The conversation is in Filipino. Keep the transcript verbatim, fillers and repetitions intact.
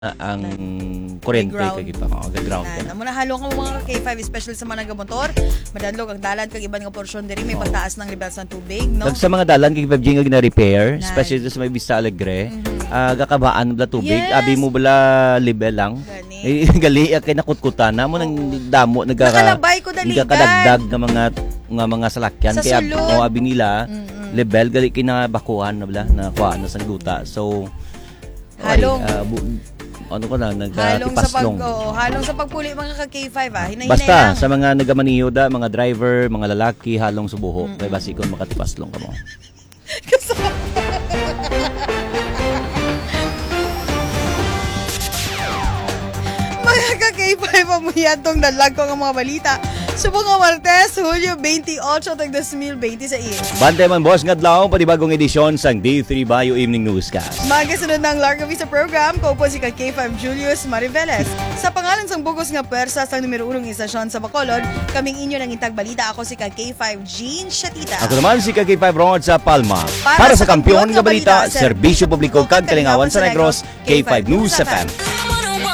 Ah, ang kuryente kay pa oh, ground ka na. Muna halong ang mga K five especially sa mga nagamotor, madadlog ang dalan kag iban nga porsyon diri may pagtaas ng level sa tubig, no? Sa mga dalan kay five G nga gina-repair, especially sa may Vista Alegre, mm-hmm. uh, gakabaan bla tubig, yes. Abi mo bala level lang. Gani, gali kay nakutkutan na mo nang damo nagaka nakalabay ko daligan. Nagakadagdag nga mga nga mga salakyan kay o abi nila mm-hmm. level gali kay na bakuhan na bla na kuan sa duta. So halong ay, uh, bu- ano ko na, nagtipaslong. Oh, halong sa pagpuli mga ka-K five ah. Hinahinay basta, lang. sa mga nagamaniyo da, mga driver, mga lalaki, halong subuho. Mm-hmm. Kaya basikon makatipaslong ka mo. Mga ka-K five, amuyan tong dalag ko ng mga balita. Subong nga Martes, Hulyo twenty-eight, tag two mil twenty-six. Bante man boss, ngadlaw panibagong edisyon sang D three Bayo Evening Newscast. Magasunod ng Larga Visa Program, ko po si ka-K five Julius Mariveles. Sa pangalan sang bugos nga pwersa sa numero unong istasyon sa Bacolod, kaming inyo ng intag balita. Ako si ka-K five Jean Shatita. Ako naman si ka-K five Ron sa Palma. Para, Para sa, sa kampiyon nga balita, serbisyo publiko kag kalingawan sa Negros, K five News F M.